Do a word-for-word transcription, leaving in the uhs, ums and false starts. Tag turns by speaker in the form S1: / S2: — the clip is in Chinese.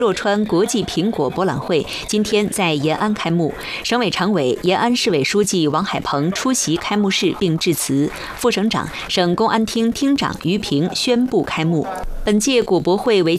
S1: 洛川国际苹果博览会今天在延安开幕，省委常委、延安市委书记王海鹏出席开幕式并致辞，副省长、省公安厅厅长于平宣布开幕。本届果博会为期